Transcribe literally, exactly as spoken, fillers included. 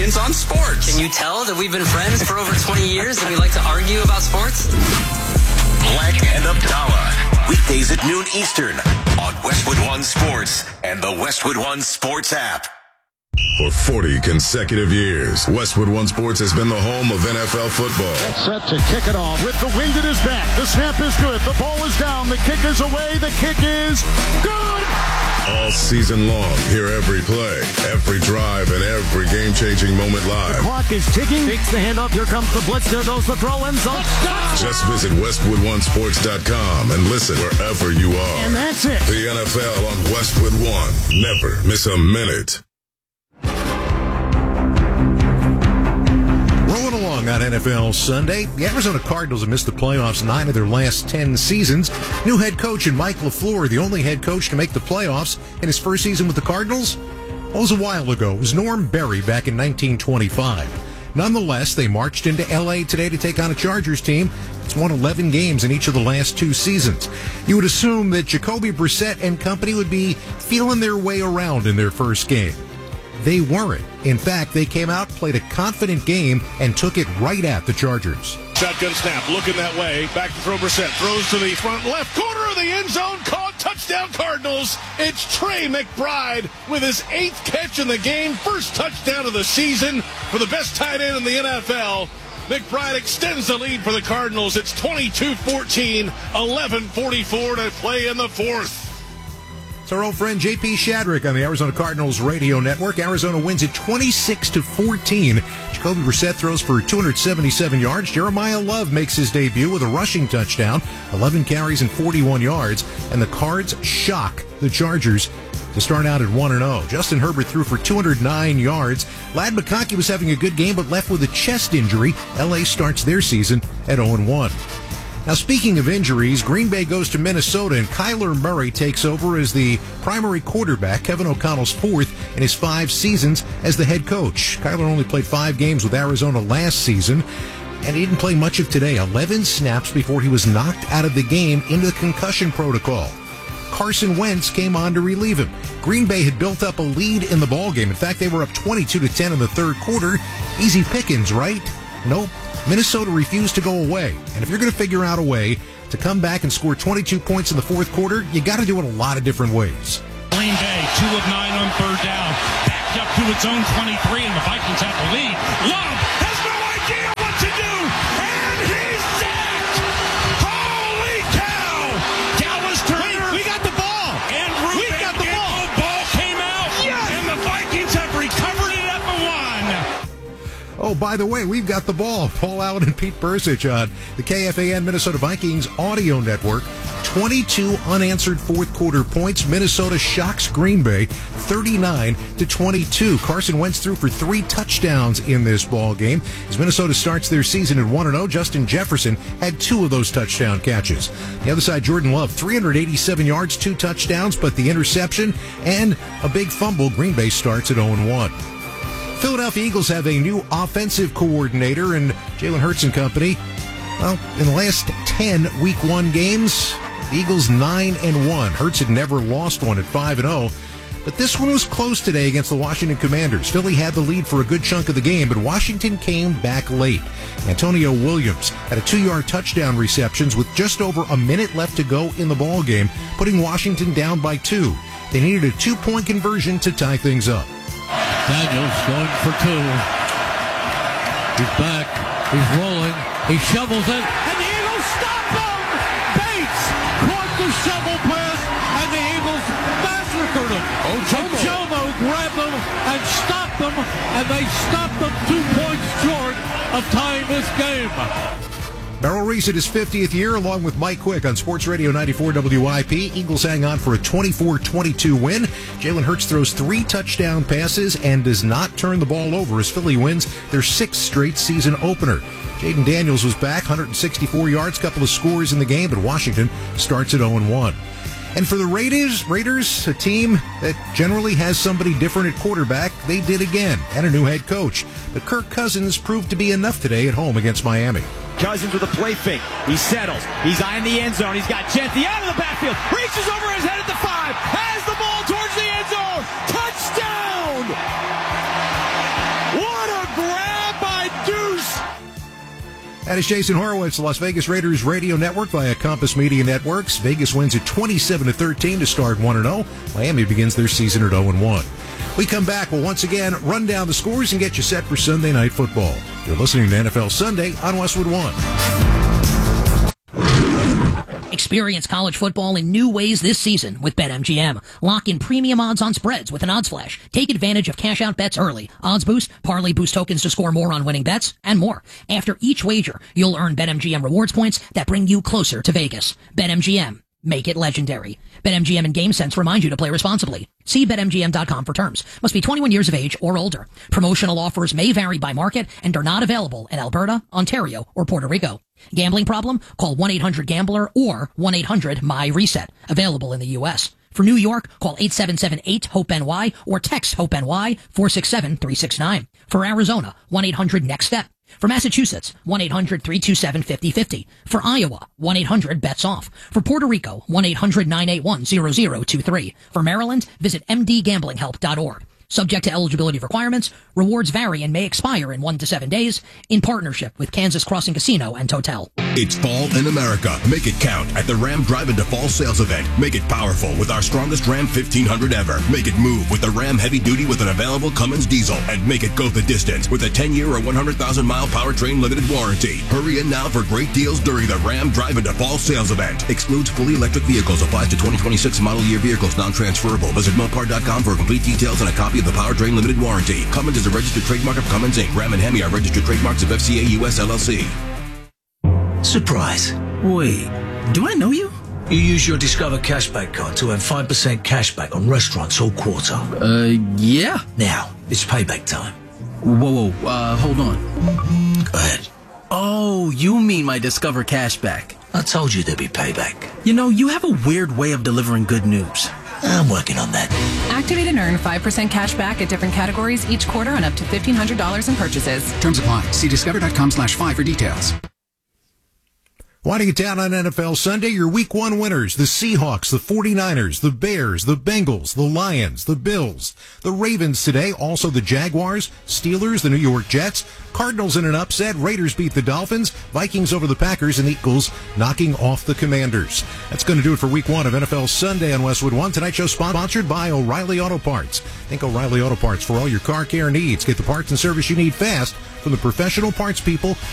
opinions on sports. Can you tell that we've been friends for over twenty years and we like to argue about sports? Black and Abdallah, weekdays at noon Eastern on Westwood One Sports and the Westwood One Sports app. For forty consecutive years, Westwood One Sports has been the home of N F L football. Set to kick it off with the wind at his back. The snap is good. The ball is down. The kick is away. The kick is good. All season long, hear every play, every drive, and every game-changing moment live. The clock is ticking. Takes the handoff. Here comes the blitz. There goes the throw. End zone. Just visit Westwood One Sports dot com and listen wherever you are. And that's it. The N F L on Westwood One. Never miss a minute. Rolling along on N F L Sunday, the Arizona Cardinals have missed the playoffs nine of their last ten seasons. New head coach in Mike LaFleur, the only head coach to make the playoffs in his first season with the Cardinals, well, it was a while ago. It was Norm Berry back in nineteen twenty-five. Nonetheless, they marched into L A today to take on a Chargers team that's won eleven games in each of the last two seasons. You would assume that Jacoby Brissett and company would be feeling their way around in their first game. They weren't. In fact, they came out, played a confident game, and took it right at the Chargers. Shotgun snap, looking that way. Back to throw Brissett. Throws to the front left corner of the end zone. Caught. Touchdown Cardinals. It's Trey McBride with his eighth catch in the game. First touchdown of the season for the best tight end in the N F L. McBride extends the lead for the Cardinals. It's twenty-two fourteen, eleven forty-four to play in the fourth. It's our old friend J P Shadrick on the Arizona Cardinals radio network. Arizona wins it twenty-six to fourteen. Jacoby Brissett throws for two hundred seventy-seven yards. Jeremiah Love makes his debut with a rushing touchdown, eleven carries and forty-one yards. And the Cards shock the Chargers to start out at one and oh. Justin Herbert threw for two hundred nine yards. Ladd McConkey was having a good game but left with a chest injury. L A starts their season at oh and one. Now, speaking of injuries, Green Bay goes to Minnesota, and Kyler Murray takes over as the primary quarterback, Kevin O'Connell's fourth in his five seasons as the head coach. Kyler only played five games with Arizona last season, and he didn't play much of today. eleven snaps before he was knocked out of the game into the concussion protocol. Carson Wentz came on to relieve him. Green Bay had built up a lead in the ballgame. In fact, they were up twenty-two to ten in the third quarter. Easy pickings, right? Nope. Minnesota refused to go away. And if you're going to figure out a way to come back and score twenty-two points in the fourth quarter, you got to do it a lot of different ways. Green Bay, two of nine on third down. Backed up to its own twenty-three, and the Vikings have the lead. Love has no idea what to do, and he's sacked! Holy cow! Dallas Turner. We, we got the ball. And Ruben we got the ball. ball came out, yes. And the Vikings have recovered it at the one. Oh, by the way, we've got the ball. Paul Allen and Pete Bercich on the K F A N Minnesota Vikings audio network. twenty-two unanswered fourth quarter points. Minnesota shocks Green Bay thirty-nine to twenty-two. Carson Wentz threw for three touchdowns in this ball game. As Minnesota starts their season at one and oh, Justin Jefferson had two of those touchdown catches. The other side, Jordan Love, three hundred eighty-seven yards, two touchdowns, but the interception and a big fumble. Green Bay starts at oh and one. Philadelphia Eagles have a new offensive coordinator, and Jalen Hurts and company, well, in the last ten week one games, the Eagles nine and one. Hurts had never lost one at five and oh, but this one was close today against the Washington Commanders. Philly had the lead for a good chunk of the game, but Washington came back late. Antonio Williams had a two-yard touchdown receptions with just over a minute left to go in the ball game, putting Washington down by two. They needed a two-point conversion to tie things up. Daniels going for two. He's back. He's rolling. He shovels it. And the Eagles stop him! Bates caught the shovel pass, and the Eagles massacred him. Ochomo grabbed them and stopped them, and they stopped them two points short of tying this game. Merrill Reese at his fiftieth year, along with Mike Quick on Sports Radio ninety-four W I P. Eagles hang on for a twenty-four twenty-two win. Jalen Hurts throws three touchdown passes and does not turn the ball over as Philly wins their sixth straight season opener. Jaden Daniels was back, one hundred sixty-four yards, couple of scores in the game, but Washington starts at oh and one. And for the Raiders, Raiders, a team that generally has somebody different at quarterback, they did again, and a new head coach. But Kirk Cousins proved to be enough today at home against Miami. Cousins with a play fake. He settles. He's eyeing the end zone. He's got Genthy out of the backfield. Reaches over his head at the five. Has the ball towards the end zone. Touchdown! What a That is Jason Horowitz, the Las Vegas Raiders radio network via Compass Media Networks. Vegas wins at twenty-seven to thirteen to start one and oh. Miami begins their season at oh and one. We come back, we'll once again run down the scores and get you set for Sunday Night Football. You're listening to N F L Sunday on Westwood One. Experience college football in new ways this season with BetMGM. Lock in premium odds on spreads with an odds flash. Take advantage of cash-out bets early. Odds boost, parlay boost tokens to score more on winning bets, and more. After each wager, you'll earn BetMGM rewards points that bring you closer to Vegas. BetMGM. Make it legendary. BetMGM and GameSense remind you to play responsibly. See Bet M G M dot com for terms. Must be twenty-one years of age or older. Promotional offers may vary by market and are not available in Alberta, Ontario, or Puerto Rico. Gambling problem? Call one eight hundred gambler or one eight hundred my reset. Available in the U S. For New York, call eight seven seven eight hope N Y or text HOPE-NY four six seven three six nine. For Arizona, one eight hundred next step. For Massachusetts, one eight hundred three two seven five zero five zero. For Iowa, one eight hundred bets off. For Puerto Rico, one eight hundred nine eight one zero zero two three. For Maryland, visit m d gambling help dot org. Subject to eligibility requirements, rewards vary and may expire in one to seven days in partnership with Kansas Crossing Casino and Hotel. It's fall in America. Make it count at the Ram Drive Into Fall sales event. Make it powerful with our strongest Ram fifteen hundred ever. Make it move with the Ram Heavy Duty with an available Cummins diesel. And make it go the distance with a ten-year or one hundred thousand mile powertrain limited warranty. Hurry in now for great deals during the Ram Drive Into Fall sales event. Excludes fully electric vehicles. Applies to twenty twenty-six model year vehicles. Non-transferable. Visit Mopar dot com for complete details and a copy of the powertrain limited warranty. Cummins is a registered trademark of Cummins Incorporated. Ram and Hemi are registered trademarks of F C A U S L L C. Surprise. Wait, do I know you? You use your Discover Cashback card to earn five percent cashback on restaurants all quarter. Uh, yeah. Now, it's payback time. Whoa, whoa, uh, hold on. Go ahead. Oh, you mean my Discover Cashback. I told you there'd be payback. You know, you have a weird way of delivering good news. I'm working on that. Activate and earn five percent cash back at different categories each quarter on up to fifteen hundred dollars in purchases. Terms apply. See discover dot com slash five for details. Winding it down on N F L Sunday, your week one winners, the Seahawks, the forty-niners, the Bears, the Bengals, the Lions, the Bills, the Ravens today, also the Jaguars, Steelers, the New York Jets, Cardinals in an upset, Raiders beat the Dolphins, Vikings over the Packers, and Eagles knocking off the Commanders. That's going to do it for week one of N F L Sunday on Westwood One. Tonight's show sponsored by O'Reilly Auto Parts. Think O'Reilly Auto Parts for all your car care needs. Get the parts and service you need fast from the professional parts people